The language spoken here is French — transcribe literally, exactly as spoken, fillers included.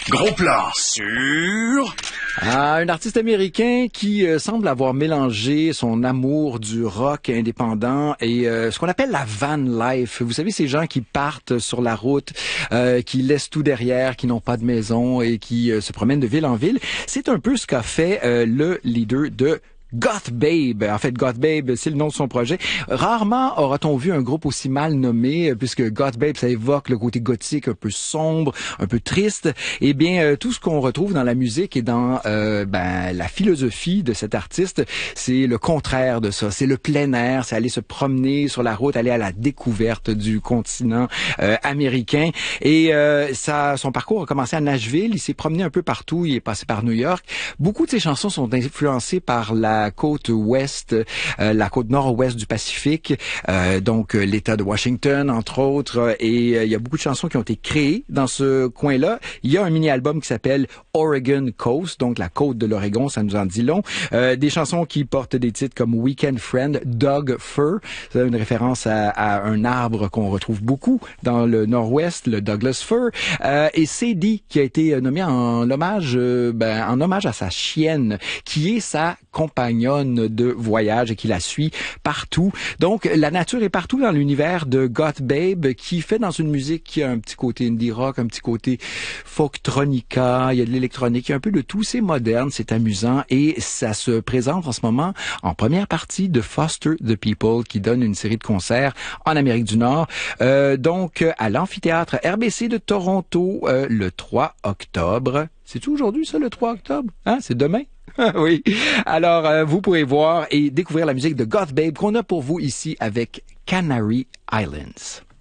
Gros plan sur... Ah, un artiste américain qui euh, semble avoir mélangé son amour du rock indépendant et euh, ce qu'on appelle la van life. Vous savez, ces gens qui partent sur la route, euh, qui laissent tout derrière, qui n'ont pas de maison et qui euh, se promènent de ville en ville. C'est un peu ce qu'a fait euh, le leader de Goth Babe. En fait, Goth Babe, c'est le nom de son projet. Rarement aura-t-on vu un groupe aussi mal nommé, puisque Goth Babe, ça évoque le côté gothique un peu sombre, un peu triste. Eh bien, euh, tout ce qu'on retrouve dans la musique et dans euh, ben, la philosophie de cet artiste, c'est le contraire de ça. C'est le plein air, c'est aller se promener sur la route, aller à la découverte du continent euh, américain. Et euh, ça, son parcours a commencé à Nashville. Il s'est promené un peu partout. Il est passé par New York. Beaucoup de ses chansons sont influencées par la la côte ouest, euh, la côte nord-ouest du Pacifique, euh, donc euh, l'État de Washington, entre autres, et euh, il y a beaucoup de chansons qui ont été créées dans ce coin-là. Il y a un mini-album qui s'appelle Oregon Coast, donc la côte de l'Oregon, ça nous en dit long. Euh, des chansons qui portent des titres comme Weekend Friend, Dog Fir, c'est une référence à, à un arbre qu'on retrouve beaucoup dans le nord-ouest, le Douglas Fir, euh, et Sadie, qui a été nommé en hommage, euh, ben, en hommage à sa chienne, qui est sa compagnonne de voyage et qui la suit partout. Donc, la nature est partout dans l'univers de Goth Babe, qui fait dans une musique qui a un petit côté indie rock, un petit côté folktronica, il y a de l'électronique, il y a un peu de tout. C'est moderne, c'est amusant et ça se présente en ce moment en première partie de Foster the People, qui donne une série de concerts en Amérique du Nord. Euh, donc, à l'amphithéâtre R B C de Toronto, euh, le trois octobre. C'est-tu aujourd'hui, ça, le trois octobre? Hein? C'est demain? Oui. Alors, euh, vous pourrez voir et découvrir la musique de Goth Babe qu'on a pour vous ici avec Canary Islands.